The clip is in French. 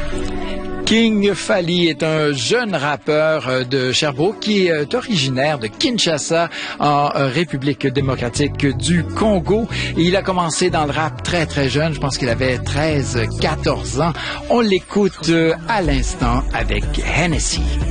King Fally est un jeune rappeur de Sherbrooke qui est originaire de Kinshasa en République démocratique du Congo. Et il a commencé dans le rap très très jeune, je pense qu'il avait 13-14 ans. On l'écoute à l'instant avec Hennessy.